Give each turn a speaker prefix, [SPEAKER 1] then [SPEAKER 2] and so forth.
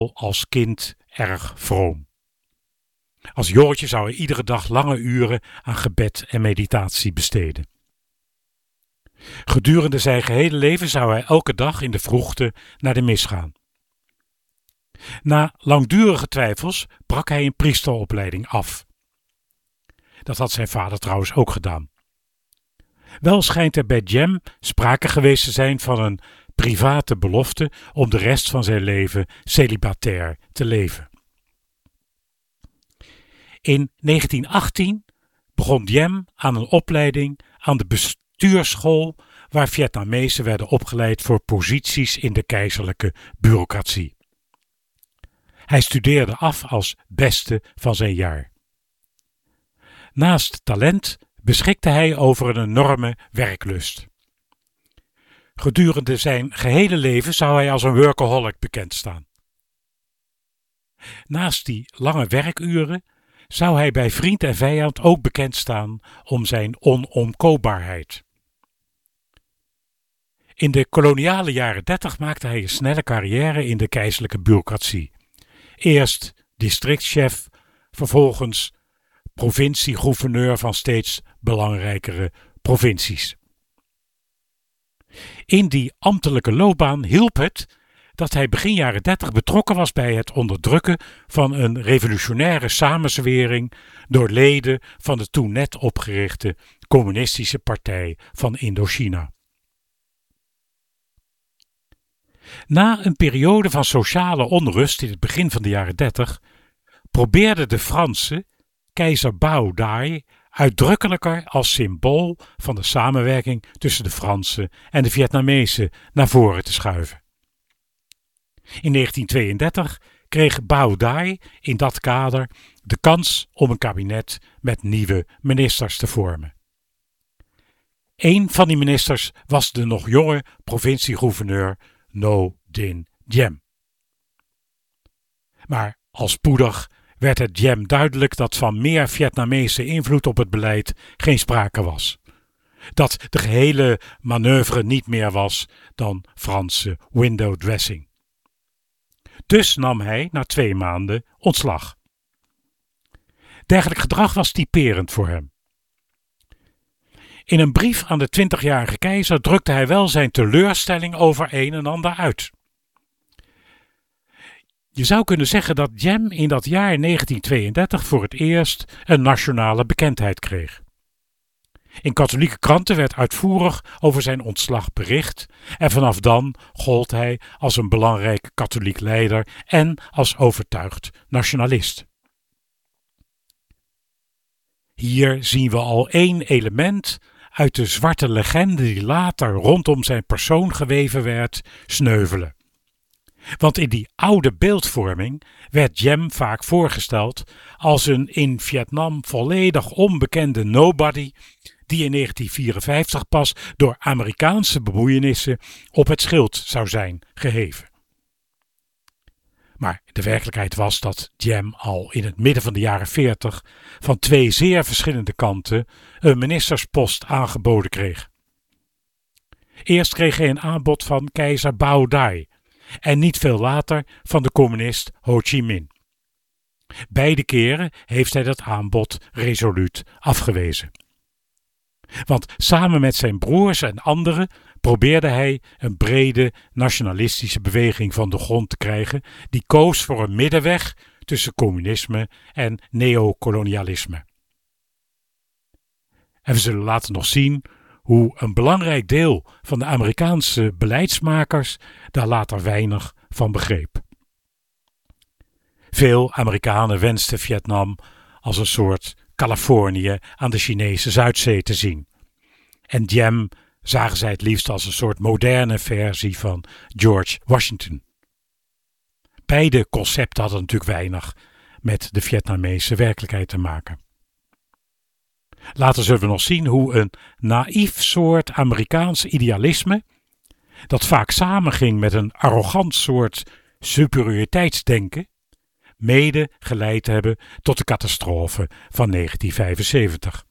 [SPEAKER 1] als kind erg vroom. Als jongetje zou hij iedere dag lange uren aan gebed en meditatie besteden. Gedurende zijn gehele leven zou hij elke dag in de vroegte naar de mis gaan. Na langdurige twijfels brak hij een priesteropleiding af. Dat had zijn vader trouwens ook gedaan. Wel schijnt er bij Djem sprake geweest te zijn van een private belofte om de rest van zijn leven celibatair te leven. In 1918 begon Diem aan een opleiding aan de bestuursschool waar Vietnamezen werden opgeleid voor posities in de keizerlijke bureaucratie. Hij studeerde af als beste van zijn jaar. Naast talent beschikte hij over een enorme werklust. Gedurende zijn gehele leven zou hij als een workaholic bekend staan. Naast die lange werkuren zou hij bij vriend en vijand ook bekend staan om zijn onomkoopbaarheid. In de koloniale jaren 30 maakte hij een snelle carrière in de keizerlijke bureaucratie. Eerst districtschef, vervolgens provincie-gouverneur van steeds belangrijkere provincies. In die ambtelijke loopbaan hielp het dat hij begin jaren 30 betrokken was bij het onderdrukken van een revolutionaire samenzwering door leden van de toen net opgerichte Communistische Partij van Indochina. Na een periode van sociale onrust in het begin van de jaren 30 probeerde de Franse keizer Bao Dai uitdrukkelijker als symbool van de samenwerking tussen de Fransen en de Vietnamezen naar voren te schuiven. In 1932 kreeg Bao Dai in dat kader de kans om een kabinet met nieuwe ministers te vormen. Een van die ministers was de nog jonge provincie-gouverneur Ngo Dinh Diem. Maar al spoedig werd het Diem duidelijk dat van meer Vietnamese invloed op het beleid geen sprake was. Dat de gehele manoeuvre niet meer was dan Franse window dressing. Dus nam hij na 2 maanden ontslag. Dergelijk gedrag was typerend voor hem. In een brief aan de 20-jarige keizer drukte hij wel zijn teleurstelling over een en ander uit. Je zou kunnen zeggen dat Diem in dat jaar 1932 voor het eerst een nationale bekendheid kreeg. In katholieke kranten werd uitvoerig over zijn ontslag bericht en vanaf dan gold hij als een belangrijke katholiek leider en als overtuigd nationalist. Hier zien we al 1 element uit de zwarte legende die later rondom zijn persoon geweven werd, sneuvelen. Want in die oude beeldvorming werd Diem vaak voorgesteld als een in Vietnam volledig onbekende nobody die in 1954 pas door Amerikaanse bemoeienissen op het schild zou zijn geheven. Maar de werkelijkheid was dat Diem al in het midden van de jaren 40 van 2 zeer verschillende kanten een ministerspost aangeboden kreeg. Eerst kreeg hij een aanbod van keizer Bao Dai en niet veel later van de communist Ho Chi Minh. Beide keren heeft hij dat aanbod resoluut afgewezen. Want samen met zijn broers en anderen probeerde hij een brede nationalistische beweging van de grond te krijgen die koos voor een middenweg tussen communisme en neocolonialisme. En we zullen later nog zien hoe een belangrijk deel van de Amerikaanse beleidsmakers daar later weinig van begreep. Veel Amerikanen wensten Vietnam als een soort Californië aan de Chinese Zuidzee te zien. En Diem zagen zij het liefst als een soort moderne versie van George Washington. Beide concepten hadden natuurlijk weinig met de Vietnamese werkelijkheid te maken. Later zullen we nog zien hoe een naïef soort Amerikaans idealisme, dat vaak samenging met een arrogant soort superioriteitsdenken, mede geleid hebben tot de catastrofe van 1975.